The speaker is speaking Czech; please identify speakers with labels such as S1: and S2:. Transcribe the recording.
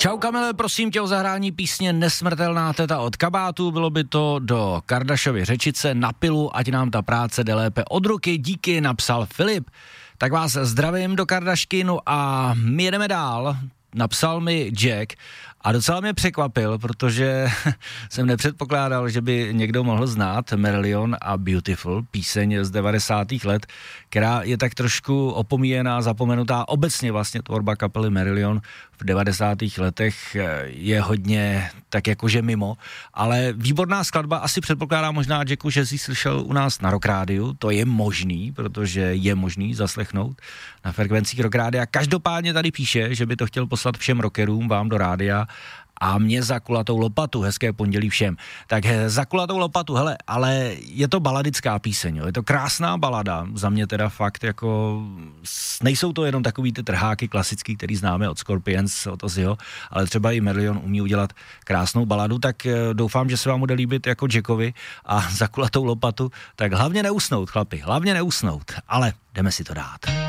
S1: Čau Kamile, prosím tě o zahrání písně Nesmrtelná teta od Kabátu, bylo by to do Kardashiovy řečice na pilu, ať nám ta práce jde lépe od ruky, díky, napsal Filip. Tak vás zdravím do Kardashkinu a my jedeme dál. Napsal mi Jack a docela mě překvapil, protože jsem nepředpokládal, že by někdo mohl znát Marillion a Beautiful, píseň z 90. let, která je tak trošku opomíjená, zapomenutá. Obecně vlastně tvorba kapely Marillion v 90. letech je hodně tak jakože mimo, ale výborná skladba, asi předpokládá možná Jacku, že jsi slyšel u nás na Rock Rádiu, to je možný, protože je možný zaslechnout na frekvencích Rock Rádia. Každopádně tady píše, že by to chtěl poslat všem rockerům, vám do rádia a mě za kulatou lopatu, hezké pondělí všem. Tak za kulatou lopatu, hele, ale je to baladická píseň, jo? Je to krásná balada, za mě teda fakt jako, nejsou to jenom takový ty trháky klasický, který známe od Scorpions, od Ozzyho, ale třeba i Marillion umí udělat krásnou baladu, tak doufám, že se vám bude líbit jako Jackovi a za kulatou lopatu, tak hlavně neusnout, chlapi, hlavně neusnout, ale jdeme si to dát.